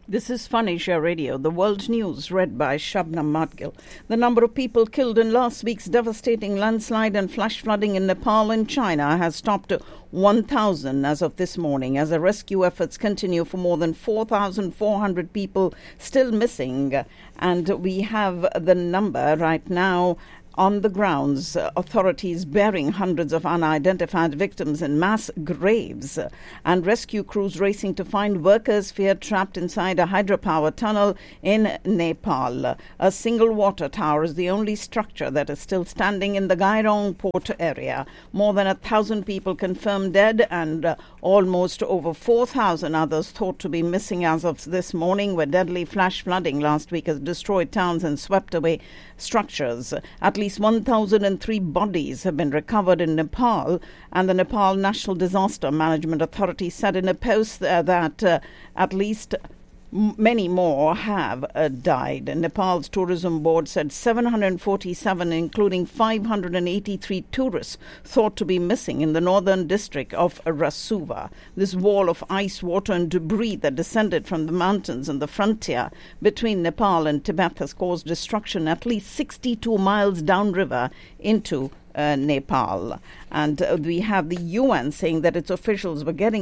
This is Fun Asia Radio, the world news read by Shabnam Madgil. The number of people killed in last week's devastating landslide and flash flooding in Nepal and China has topped 1,000 as of this morning, as the rescue efforts continue for more than 4,400 people still missing. And we have the number right now on the grounds, authorities burying hundreds of unidentified victims in mass graves, and rescue crews racing to find workers feared trapped inside a hydropower tunnel in Nepal. A single water tower is the only structure that is still standing in the Gairong port area. More than 1,000 people confirmed dead and almost over 4,000 others thought to be missing as of this morning, where deadly flash flooding last week has destroyed towns and swept away structures. At least 1,003 bodies have been recovered in Nepal, and the Nepal National Disaster Management Authority said in a post that at least many more have died. Nepal's tourism board said 747, including 583 tourists, thought to be missing in the northern district of Rasuva. This wall of ice, water and debris that descended from the mountains on the frontier between Nepal and Tibet has caused destruction at least 62 miles downriver into Nepal. And we have the UN saying that its officials were getting